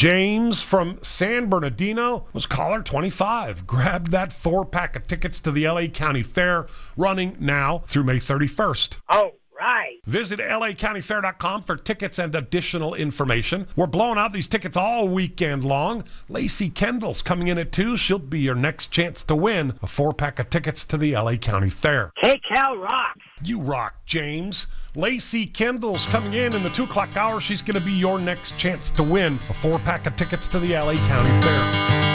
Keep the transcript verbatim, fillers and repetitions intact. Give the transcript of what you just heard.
James from San Bernardino was caller twenty-five. Grabbed that four-pack of tickets to the L A County Fair, running now through May thirty-first. Oh, right. Visit L A county fair dot com for tickets and additional information. We're blowing out these tickets all weekend long. Lacey Kendall's coming in at two. She'll be your next chance to win a four-pack of tickets to the L A County Fair. K-Cal rocks. You rock, James. Lacey Kendall's coming in in the two o'clock hour. She's going to be your next chance to win a four-pack of tickets to the L A County Fair.